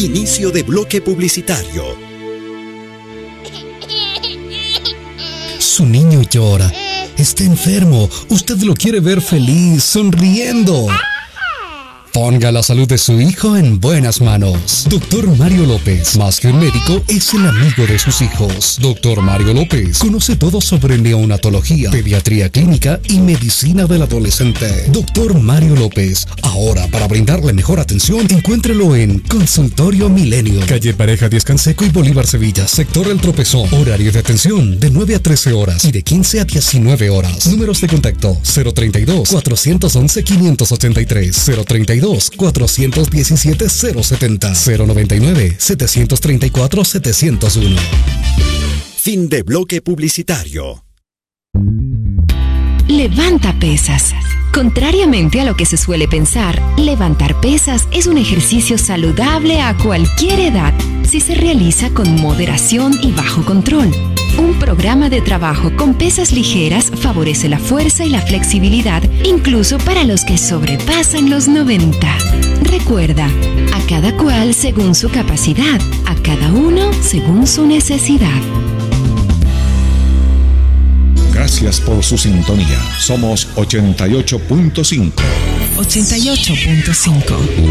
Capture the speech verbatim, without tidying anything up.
Inicio de bloque publicitario. Su niño llora. Está enfermo. Usted lo quiere ver feliz, sonriendo. Ponga la salud de su hijo en buenas manos. Doctor Mario López, más que un médico, es el amigo de sus hijos. Doctor Mario López conoce todo sobre neonatología, pediatría clínica y medicina del adolescente. Doctor Mario López, ahora para brindarle mejor atención, encuéntrelo en Consultorio Milenio, calle Pareja Díaz Canseco y Bolívar Sevilla, sector El Tropezón. Horario de atención de nueve a trece horas y de quince a diecinueve horas. Números de contacto cero treinta y dos, cuatrocientos once, quinientos ochenta y tres, cero treinta y dos, cuatrocientos diecisiete, cero setenta, cero noventa y nueve, setecientos treinta y cuatro, setecientos uno. Fin de bloque publicitario. Levanta pesas. Contrariamente a lo que se suele pensar, levantar pesas es un ejercicio saludable a cualquier edad, si se realiza con moderación y bajo control. Un programa de trabajo con pesas ligeras favorece la fuerza y la flexibilidad, incluso para los que sobrepasan los noventa. Recuerda, a cada cual según su capacidad, a cada uno según su necesidad. Gracias por su sintonía. Somos ochenta y ocho punto cinco. ochenta y ocho punto cinco.